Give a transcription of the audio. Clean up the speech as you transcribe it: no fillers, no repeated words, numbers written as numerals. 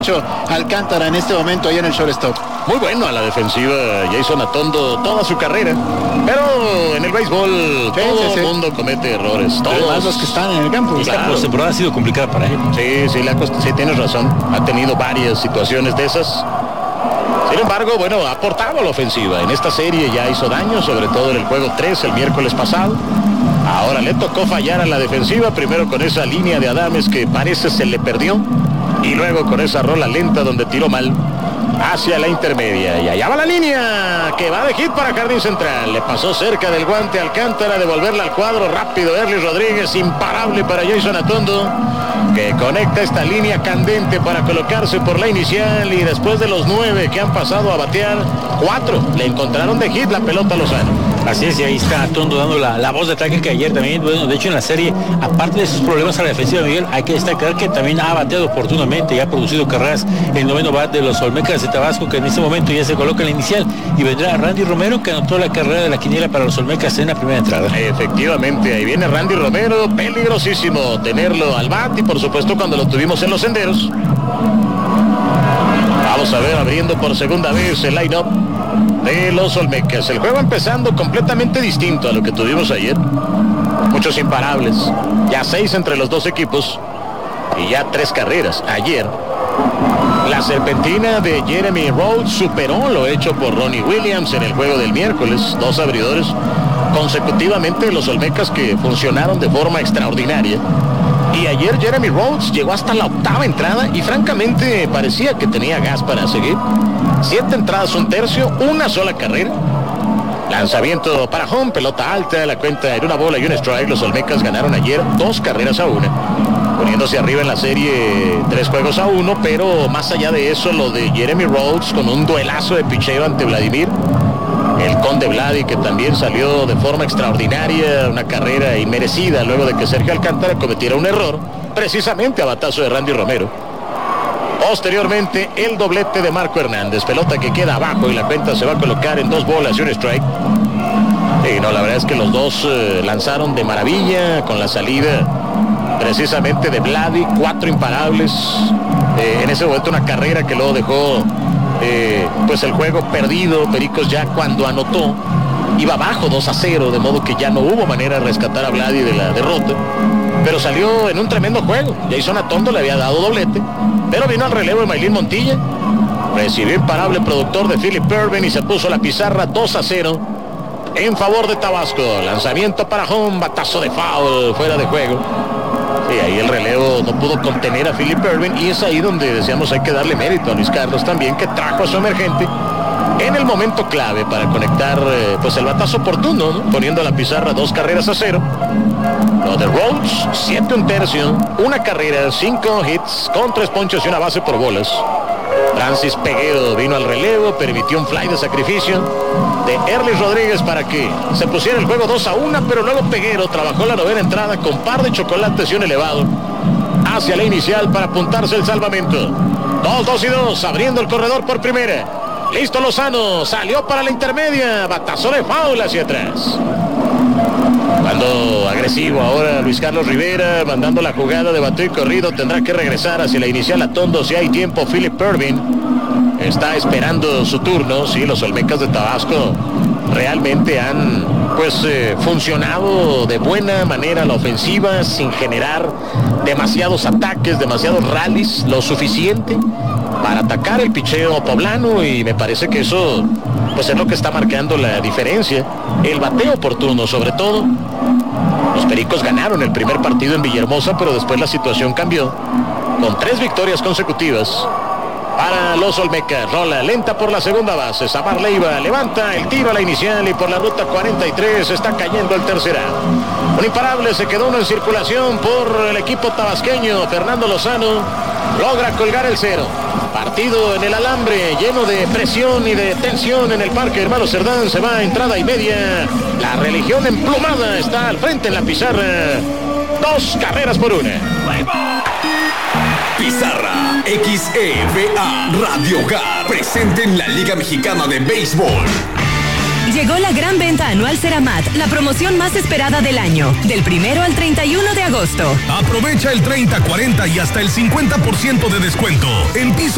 Nacho Alcántara en este momento ahí en el shortstop. Muy bueno a la defensiva Jason Atondo toda su carrera, pero en el béisbol todo el mundo comete errores, todos los que están en el campo. Esta postemporada ha sido complicada para él. Sí, tienes razón, ha tenido varias situaciones de esas. Sin embargo, bueno, ha aportado a la ofensiva. En esta serie ya hizo daño, sobre todo en el juego 3 el miércoles pasado. Ahora le tocó fallar a la defensiva, primero con esa línea de Adames que parece se le perdió, y luego con esa rola lenta donde tiró mal hacia la intermedia. Y allá va la línea que va de hit para Jardín Central. Le pasó cerca del guante Alcántara, devolverla al cuadro rápido. Erlis Rodríguez, imparable para Jason Atondo, que conecta esta línea candente para colocarse por la inicial. Y después de los 9 que han pasado a batear, 4 le encontraron de hit la pelota a Lozano. Así es, y ahí está Atondo dando la voz de ataque que ayer también, bueno, de hecho en la serie, aparte de sus problemas a la defensiva, Miguel, hay que destacar que también ha bateado oportunamente y ha producido carreras en el noveno bat de los Olmecas de Tabasco, que en este momento ya se coloca en la inicial, y vendrá Randy Romero, que anotó la carrera de la quiniela para los Olmecas en la primera entrada. Efectivamente, ahí viene Randy Romero, peligrosísimo tenerlo al bat, y por supuesto cuando lo tuvimos en los senderos. Vamos a ver, abriendo por segunda vez el line-up de los Olmecas. El juego empezando completamente distinto a lo que tuvimos ayer. Muchos imparables, ya 6 entre los dos equipos y ya 3 carreras. Ayer la serpentina de Jeremy Rhodes superó lo hecho por Ronnie Williams en el juego del miércoles. 2 abridores consecutivamente de los Olmecas que funcionaron de forma extraordinaria. Y ayer Jeremy Rhodes llegó hasta la 8ª entrada y francamente parecía que tenía gas para seguir. 7 entradas, 1/3, una sola carrera. Lanzamiento para home, pelota alta, la cuenta era 1 bola y 1 strike. Los Olmecas ganaron ayer 2 carreras a 1, poniéndose arriba en la serie 3 juegos a 1, pero más allá de eso, lo de Jeremy Rhodes con un duelazo de picheo ante Vladimir, el Conde Vladi, que también salió de forma extraordinaria, una carrera inmerecida luego de que Sergio Alcántara cometiera un error, precisamente a batazo de Randy Romero. Posteriormente, el doblete de Marco Hernández, pelota que queda abajo y la cuenta se va a colocar en 2 bolas y 1 strike. Y no, la verdad es que los dos lanzaron de maravilla con la salida precisamente de Vladi, 4 imparables. En ese momento una carrera que luego dejó pues el juego perdido. Pericos ya cuando anotó iba abajo 2-0, de modo que ya no hubo manera de rescatar a Vladi de la derrota, pero salió en un tremendo juego. Jason Atondo le había dado doblete, pero vino al relevo de Maylin Montilla, recibió imparable productor de Philip Irvin y se puso la pizarra 2-0 en favor de Tabasco. Lanzamiento para home, batazo de foul, fuera de juego. Y ahí el relevo no pudo contener a Philip Irvin, y es ahí donde decíamos hay que darle mérito a Luis Carlos también, que trajo a su emergente en el momento clave para conectar pues el batazo oportuno, ¿no? Poniendo la pizarra 2 carreras a 0. Lo de Rhodes, 7 1/3, una carrera, 5 hits con 3 ponches y 1 base por bolas. Francis Peguero vino al relevo, permitió un fly de sacrificio de Erlis Rodríguez para que se pusiera el juego 2-1, pero luego Peguero trabajó la 9ª entrada con par de chocolates y un elevado hacia la inicial para apuntarse el salvamento. 2-2, abriendo el corredor por primera. Listo Lozano, salió para la intermedia, batazo de foul hacia atrás. Cuando agresivo ahora Luis Carlos Rivera, mandando la jugada de bateo y corrido, tendrá que regresar hacia la inicial Atondo si hay tiempo. Philip Irvin está esperando su turno. Sí, los Olmecas de Tabasco realmente han pues funcionado de buena manera la ofensiva, sin generar demasiados ataques, demasiados rallies, lo suficiente para atacar el picheo poblano, y me parece que eso pues es lo que está marcando la diferencia, el bateo oportuno sobre todo. Los Pericos ganaron el primer partido en Villahermosa, pero después la situación cambió con 3 victorias consecutivas para los Olmecas. Rola lenta por la segunda base, Samar Leiva levanta el tiro a la inicial y por la ruta 43 está cayendo el tercer out. Un imparable, se quedó uno en circulación por el equipo tabasqueño. Fernando Lozano logra colgar el 0. Partido en el alambre, lleno de presión y de tensión en el Parque Hermano Cerdán. Se va a entrada y media. La religión emplumada está al frente en la pizarra. 2 carreras por 1. Pizarra XEVA Radio Hogar, presente en la Liga Mexicana de Béisbol. Llegó la gran venta anual Ceramat, la promoción más esperada del año, del 1 al 31 de agosto. Aprovecha el 30, 40 y hasta el 50% de descuento en piso